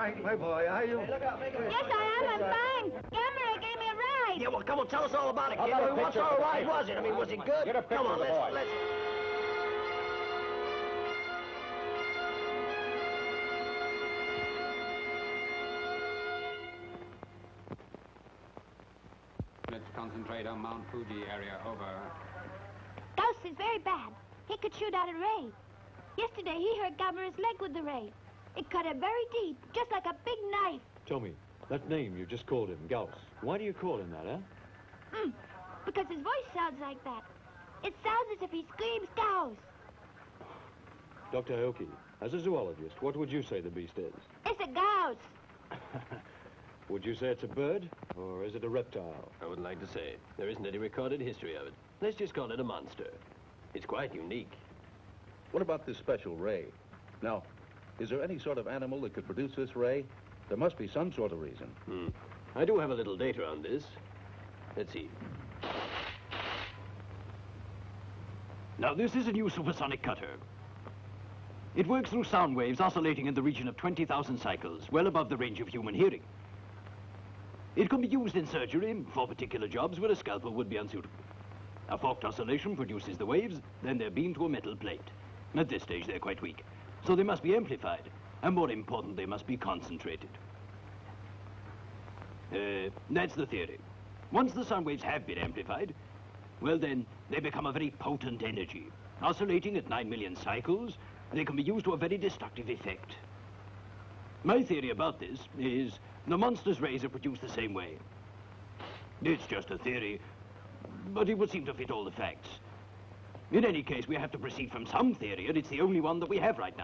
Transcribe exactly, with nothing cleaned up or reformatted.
Frank, my boy, are you? Yes, I am. I'm fine. Gamma gave me a ride. Yeah, well, come on, tell us all about it, kid. How about I mean, a what picture sort of of the ride boy? was it? I mean, was it good? Get a picture Come on, of the let's, boy. let's... Let's concentrate on Mount Fuji area, over. Gauss is very bad. He could shoot out a ray. Yesterday, he hurt Gamera's leg with the ray. It cut him very deep, just like a big knife. Tommy, that name you just called him, Gauss. Why do you call him that, huh? Mm, because his voice sounds like that. It sounds as if he screams Gauss. Doctor Aoki, as a zoologist, what would you say the beast is? It's a Gauss. Would you say it's a bird, or is it a reptile? I wouldn't like to say. There isn't any recorded history of it. Let's just call it a monster. It's quite unique. What about this special ray? Now, is there any sort of animal that could produce this ray? There must be some sort of reason. Hmm. I do have a little data on this. Let's see. Now, this is a new supersonic cutter. It works through sound waves oscillating in the region of twenty thousand cycles, well above the range of human hearing. It can be used in surgery for particular jobs where a scalpel would be unsuitable. A forked oscillation produces the waves, then they're beamed to a metal plate. At this stage, they're quite weak, so they must be amplified, and more important, they must be concentrated. Uh, that's the theory. Once the sound waves have been amplified, well then, they become a very potent energy. Oscillating at nine million cycles, they can be used to a very destructive effect. My theory about this is the monster's rays are produced the same way. It's just a theory, but it would seem to fit all the facts. In any case, we have to proceed from some theory, and it's the only one that we have right now.